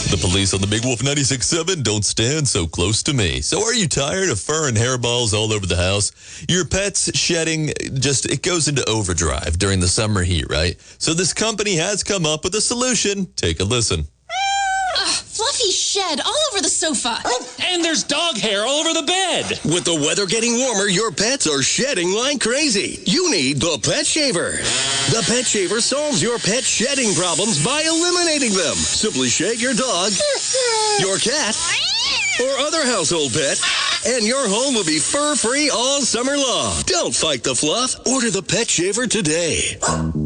The police on the Big Wolf 96.7 don't stand so close to me. So are you tired of fur and hairballs all over the house? Your pet's shedding it goes into overdrive during the summer heat, right? So this company has come up with a solution. Take a listen. Fluffy shed all over the sofa. And there's dog hair all over the bed. With the weather getting warmer, your pets are shedding like crazy. You need the Pet Shaver. The Pet Shaver solves your pet shedding problems by eliminating them. Simply shave your dog, your cat, or other household pet, and your home will be fur-free all summer long. Don't fight the fluff. Order the Pet Shaver today.